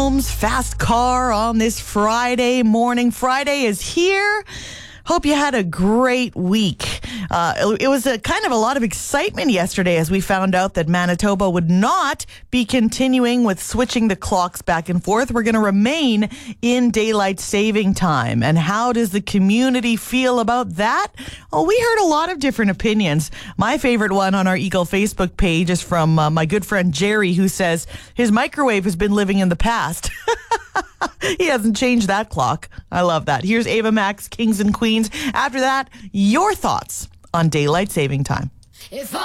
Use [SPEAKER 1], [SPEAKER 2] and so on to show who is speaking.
[SPEAKER 1] Fast car on this Friday morning. Friday is here. Hope you had a great week. It was a kind of a lot of excitement yesterday as we found out that Manitoba would not be continuing with switching the clocks back and forth. We're going to remain in daylight saving time. And how does the community feel about that? Oh, we heard a lot of different opinions. My favorite one on our Eagle Facebook page is from my good friend Jerry, who says his microwave has been living in the past. He hasn't changed that clock. I love that. Here's Ava Max, Kings and Queens. After that, your thoughts on daylight saving time.